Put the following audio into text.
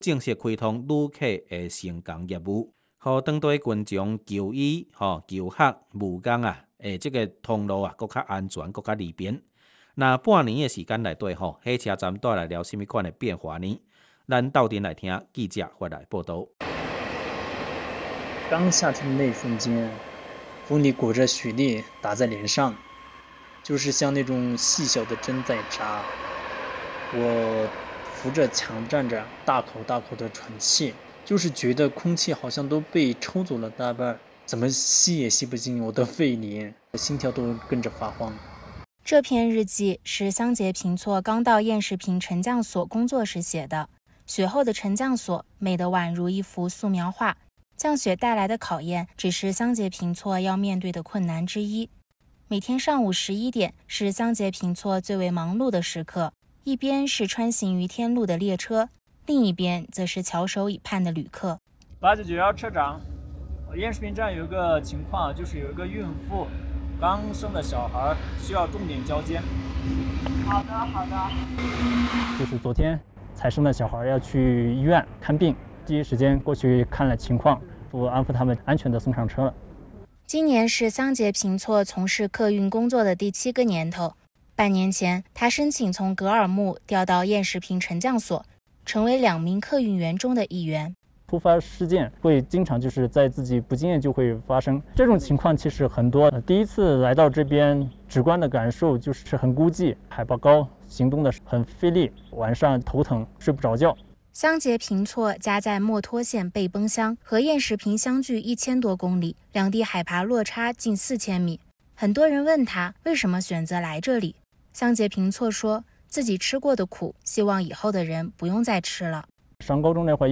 正式开通旅客的升降业务，互当地群众就医、求学、务工这个通路更较安全、更较利便。那半年的时间内底火车站带来了什么款的变化呢？咱斗阵来听记者回来报道。 刚下车的那一瞬间，风里裹着雪粒打在脸上，就是像那种细小的针在扎。我扶着墙站着，大口大口的喘气，就是觉得空气好像都被抽走了大半，怎么吸也吸不进我的肺里，心跳都跟着发慌。 这篇日记是香节平措刚到燕时坪沉降所工作时写的。雪后的沉降所美得宛如一幅素描画，降雪带来的考验只是香节平措要面对的困难之一。每天上午11点是香节平措最为忙碌的时刻，一边是穿行于天路的列车，另一边则是翘首以盼的旅客。 899车长，燕时坪站有一个情况，就是有一个孕妇刚生的小孩需要重点交接。 好的。 就是昨天才生的小孩要去医院看病，第一时间过去看了情况，我安抚他们安全的送上车了。 今年是香节平措从事客运工作的第7个年头。半年前，他申请从格尔木调到燕时坪沉降所，成为2名客运员中的一员。 突发事件会经常就是在自己不经意就会发生，这种情况其实很多。第一次来到这边，直观的感受就是很孤寂，海拔高，行动的很费力，晚上头疼，睡不着觉。 香节平措家在墨脱县背崩乡，和燕时坪相距1000多公里，两地海拔落差近4000米。很多人问他为什么选择来这里，香节平措说自己吃过的苦，希望以后的人不用再吃了。 上高中那会儿